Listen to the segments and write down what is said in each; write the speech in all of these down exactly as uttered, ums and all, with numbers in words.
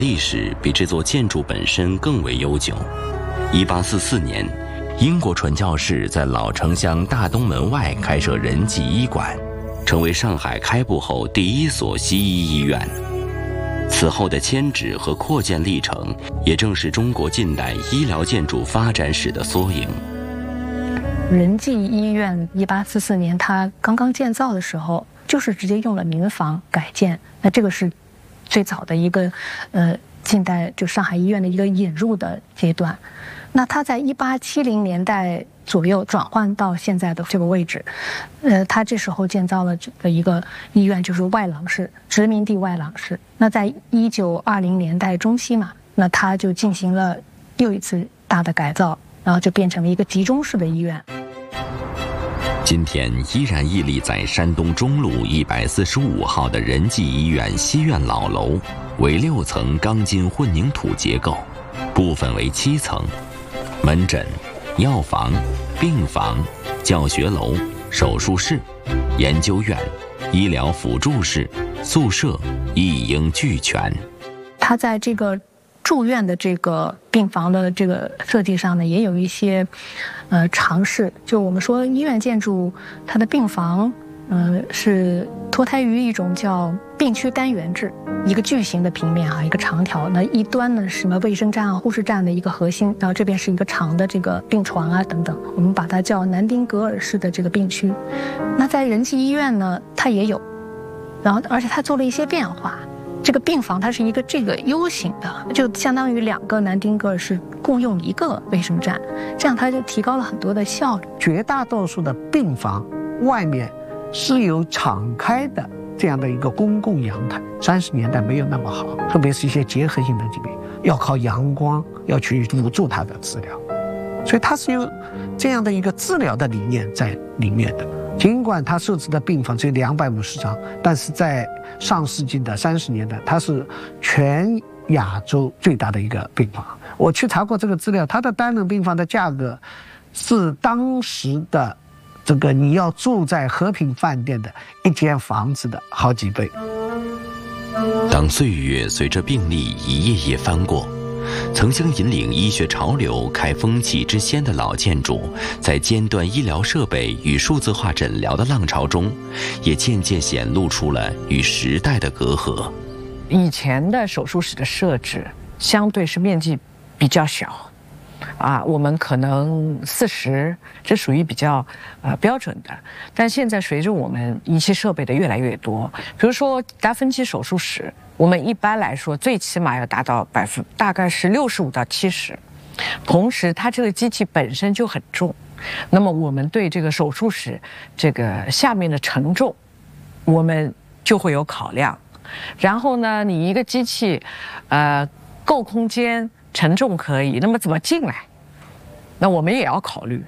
历史比这座建筑本身更为悠久。一八四四年，英国传教士在老城乡大东门外开设仁济医馆，成为上海开埠后第一所西医医院。此后的迁址和扩建历程，也正是中国近代医疗建筑发展史的缩影。 仁济医院一八四四年它刚刚建造的时候，就是直接用了民房改建，那这个是最早的一个呃近代就上海医院的一个引入的阶段。那它在一八七零年代左右转换到现在的这个位置，呃，它这时候建造了这个一个医院，就是外郎室，殖民地外郎室。那在一九二零年代中期嘛，那它就进行了又一次大的改造，然后就变成了一个集中式的医院。 今天依然屹立在山东中路一百四十五号的仁济医院西院老楼，为六层钢筋混凝土结构，部分为七层，门诊、药房、病房、教学楼、手术室、研究院、医疗辅助室、宿舍一应俱全。 它在这个住院的这个病房的这个设计上呢，也有一些呃尝试。就我们说医院建筑，它的病房呃是脱胎于一种叫病区单元制，一个巨型的平面啊，一个长条，那一端呢是什么卫生站啊、护士站的一个核心，然后这边是一个长的这个病床啊等等，我们把它叫南丁格尔式的这个病区。那在仁济医院呢，它也有，然后而且它做了一些变化。这个病房它是一个这个 U 型的，就相当于两个南丁格尔式共用一个卫生站，这样它就提高了很多的效率。 绝大多数的病房外面是有敞开的这样的一个公共阳台，三十年代没有那么好，特别是一些结核性的疾病，要靠阳光要去辅助它的治疗，所以它是有这样的一个治疗的理念在里面的。尽管它设置的病房只有两百五十张，但是在上世纪的三十年代，它是全亚洲最大的一个病房。我去查过这个资料，它的单人病房的价格是当时的这个你要住在和平饭店的一间房子的好几倍。 当岁月随着病例一页页翻过，曾经引领医学潮流、开风气之先的老建筑，在尖端医疗设备与数字化诊疗的浪潮中，也渐渐显露出了与时代的隔阂。 以前的手术室的设置相对是面积比较小，啊，我们可能四十，这属于比较呃标准的。但现在随着我们仪器设备的越来越多，比如说达芬奇手术室，我们一般来说最起码要达到百分大概是六十五到七十，同时它这个机器本身就很重，那么我们对这个手术室这个下面的承重，我们就会有考量。然后呢，你一个机器，呃，够空间。承重可以，那么怎么进来？那我们也要考虑。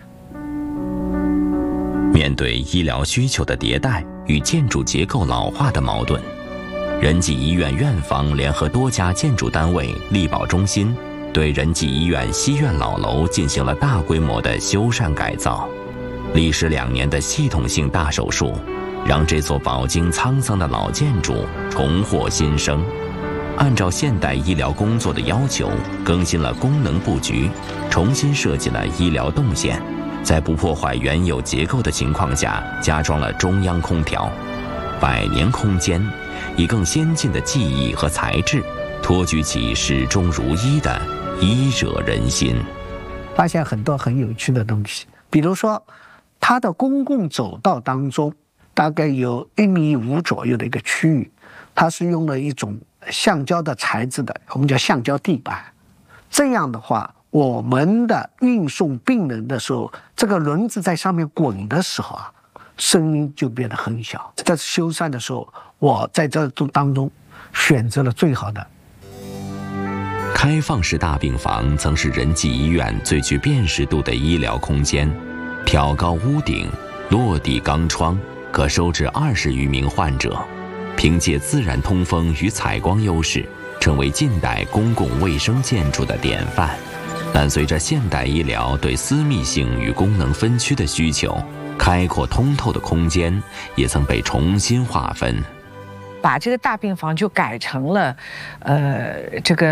面对医疗需求的迭代与建筑结构老化的矛盾，仁济医院院方联合多家建筑单位、力保中心，对仁济医院西院老楼进行了大规模的修缮改造。历时两年的系统性大手术，让这座饱经沧桑的老建筑重获新生。按照现代医疗工作的要求，更新了功能布局，重新设计了医疗动线，在不破坏原有结构的情况下，加装了中央空调。百年空间，以更先进的技艺和材质，托举起始终如一的医者仁心。 发现很多很有趣的东西，比如说，它的公共走道当中，大概有一米五左右的一个区域，它是用了一种橡胶的材质的，我们叫橡胶地板。这样的话，我们的运送病人的时候，这个轮子在上面滚的时候啊，声音就变得很小。在修缮的时候，我在这当中选择了最好的。 开放式大病房曾是仁济医院最具辨识度的医疗空间，挑高屋顶，落地钢窗，可收治二十余名患者。凭借自然通风与采光优势，成为近代公共卫生建筑的典范。但随着现代医疗对私密性与功能分区的需求，开阔通透的空间也曾被重新划分。 把这个大病房就改成了，呃，这个。